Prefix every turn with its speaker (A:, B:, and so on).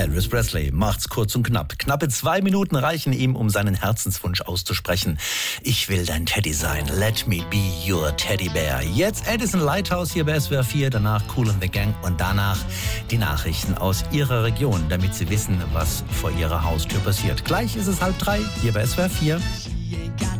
A: Elvis Presley macht's kurz und knapp. Knappe 2 Minuten reichen ihm, um seinen Herzenswunsch auszusprechen. Ich will dein Teddy sein. Let me be your Teddy Bear. Jetzt Edison Lighthouse hier bei SWR 4, danach Kool and the Gang und danach die Nachrichten aus Ihrer Region, damit Sie wissen, was vor Ihrer Haustür passiert. Gleich ist es 2:30 hier bei SWR 4.